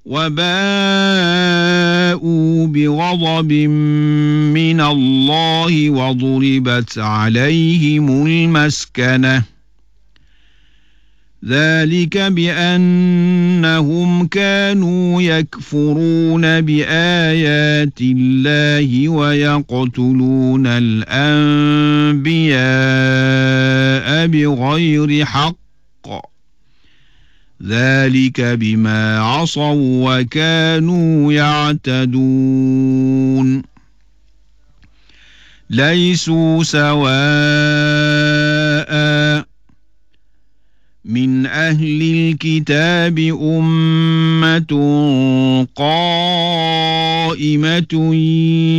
وباءوا بغضب من الله وضربت عليهم المسكنة ذلك بأنهم كانوا يكفرون بآيات الله ويقتلون الأنبياء بغير حق ذلك بما عصوا وكانوا يعتدون ليسوا سواء من أهل الكتاب أمة قائمة